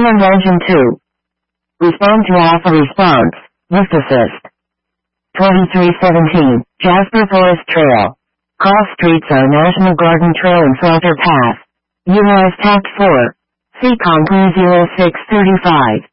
Command Engine 2. Respond to Alpha Response. Lift Assist. 2317, Jasper Forest Trail. Cross streets are National Garden Trail and Salter Path. Utilize TAC 4. CCOM 0635.